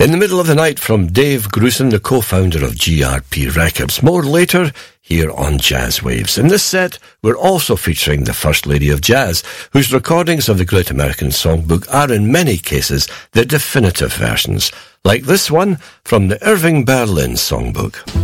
In the Middle of the Night from Dave Grusin, the co-founder of GRP Records. More later here on Jazz Waves. In this set, we're also featuring the First Lady of Jazz, whose recordings of the Great American Songbook are in many cases the definitive versions, like this one from the Irving Berlin Songbook.